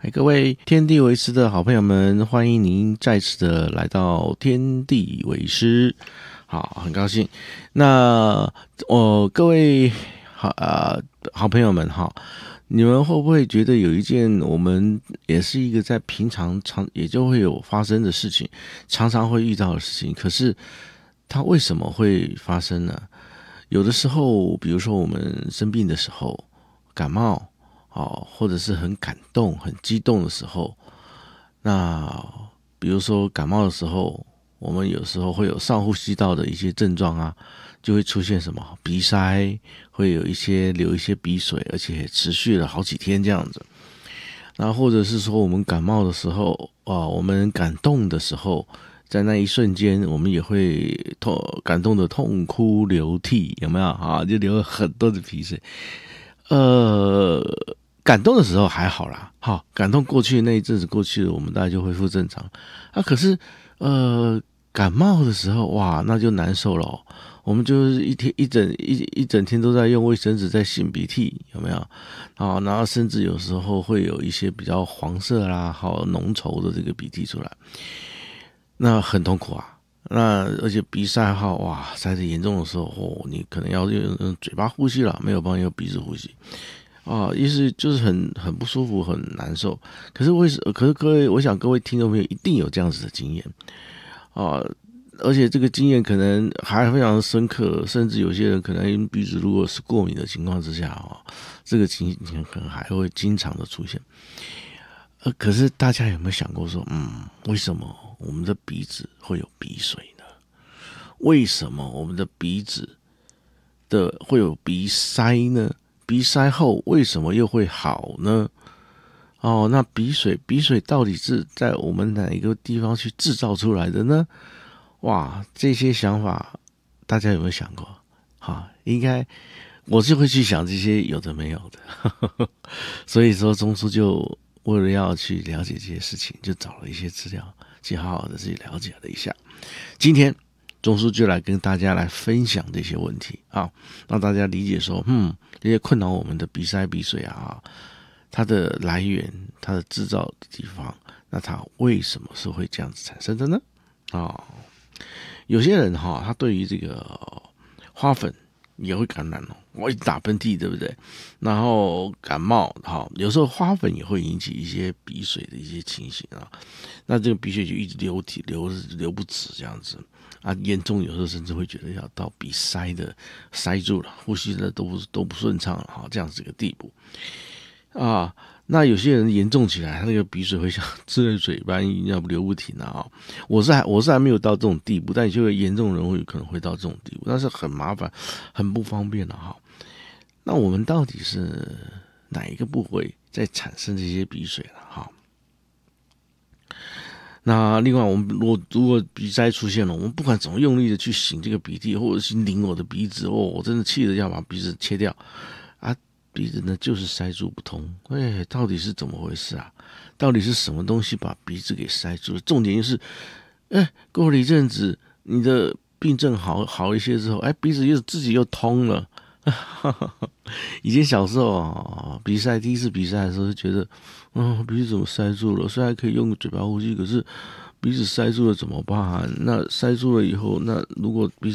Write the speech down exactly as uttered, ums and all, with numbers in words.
嗨，各位天地为师的好朋友们，欢迎您再次的来到天地为师。好，很高兴。那哦，各位好啊、呃，好朋友们哈，你们会不会觉得有一件我们也是一个在平常常也就会有发生的事情，常常会遇到的事情，可是它为什么会发生呢？有的时候，比如说我们生病的时候，感冒。哦，或者是很感动、很激动的时候，那比如说感冒的时候，我们有时候会有上呼吸道的一些症状啊，就会出现什么鼻塞，会有一些流一些鼻水，而且持续了好几天这样子。那或者是说我们感冒的时候啊，我们感动的时候，在那一瞬间，我们也会痛感动的痛哭流涕，有没有啊？就流了很多的鼻水，呃。感动的时候还好啦，好，感动过去那一阵子过去了，我们大家就恢复正常。啊，可是呃，感冒的时候，哇，那就难受了、哦。我们就是一天一整一一整天都在用卫生纸在擤鼻涕，有没有？啊，然后甚至有时候会有一些比较黄色啦、好浓稠的这个鼻涕出来，那很痛苦啊。那而且鼻塞哈，哇，塞得严重的时候，哦，你可能要用用嘴巴呼吸了，没有办法用鼻子呼吸。啊，意思就是很很不舒服，很难受。可是为什？可是各位，我想各位听众朋友一定有这样子的经验啊，而且这个经验可能还非常深刻，甚至有些人可能鼻子如果是过敏的情况之下啊，这个情形可能还会经常的出现。呃，可是大家有没有想过说，嗯，为什么我们的鼻子会有鼻水呢？为什么我们的鼻子的会有鼻塞呢？鼻塞后为什么又会好呢？哦，那鼻水，鼻水到底是在我们哪一个地方去制造出来的呢？哇，这些想法大家有没有想过？哈，应该我就会去想这些有的没有的，所以说中枢就为了要去了解这些事情，就找了一些资料，去好好的自己了解了一下。今天中枢就来跟大家来分享这些问题啊，让大家理解说，嗯，这些困扰我们的鼻塞、鼻水啊，它的来源、它的制造的地方，那它为什么是会这样子产生的呢？啊，有些人哈，他对于这个花粉也会感染哦，我一打喷嚏，对不对？然后感冒，哈，有时候花粉也会引起一些鼻水的一些情形啊，那这个鼻水就一直流体流流不止这样子。啊，严重有时候甚至会觉得要到鼻塞的塞住了，呼吸的都不都不顺畅了哈，这样子一个地步啊。那有些人严重起来，他那个鼻水会像自来水般要流不停啊。我是还我是还没有到这种地步，但有些严重人会可能会到这种地步，但是很麻烦，很不方便的哈。那我们到底是哪一个部位在产生这些鼻水了哈？那另外，我们如果如果鼻塞出现了，我们不管怎么用力的去擤这个鼻涕，或者是拧我的鼻子，哦，我真的气得要把鼻子切掉啊！鼻子呢就是塞住不通，哎，到底是怎么回事啊？到底是什么东西把鼻子给塞住了？重点就是，哎，过了一阵子，你的病症好好一些之后，哎，鼻子又自己又通了。以前小时候啊，鼻塞第一次鼻塞的时候就觉得，嗯，鼻子怎么塞住了？虽然可以用嘴巴呼吸，可是鼻子塞住了怎么办？那塞住了以后，那如果鼻子